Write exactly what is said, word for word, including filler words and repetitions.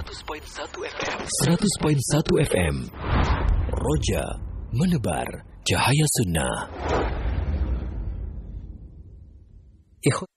seratus perpuluhan satu F M. seratus perpuluhan satu F M. Roja menebar cahaya sunnah. Ikhwan